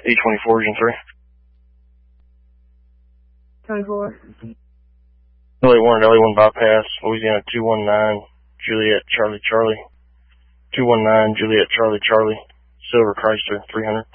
E24 Engine 3. 24. Elliott Warren, LA1 bypass, Louisiana 219, Juliet Charlie Charlie. 219, Juliet Charlie Charlie, Silver Chrysler 300.